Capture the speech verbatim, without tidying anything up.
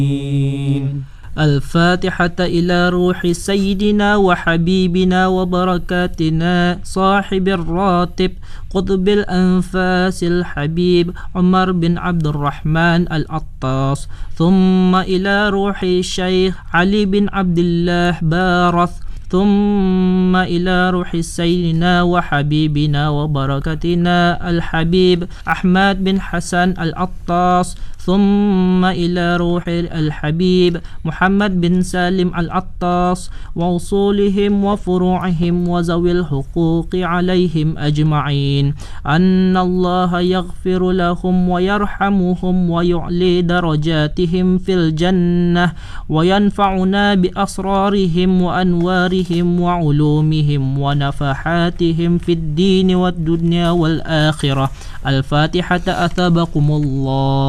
الفاتحة إلى روح سيدنا وحبيبنا وبركاتنا صاحب الراتب قطب الأنفاس الحبيب عمر بن عبد الرحمن العطاس، ثم إلى روح الشيخ علي بن عبد الله بارث، ثم إلى روح سيدنا وحبيبنا وبركتنا الحبيب أحمد بن حسن العطاس، ثم إلى روح الحبيب محمد بن سالم العطاس ووصولهم وفروعهم وذوي الحقوق عليهم أجمعين، أن الله يغفر لهم ويرحمهم ويعلي درجاتهم في الجنة وينفعنا بأسرارهم وأنوارهم وعلومهم ونفحاتهم في الدين والدنيا والآخرة. الفاتحة. أثابكم الله.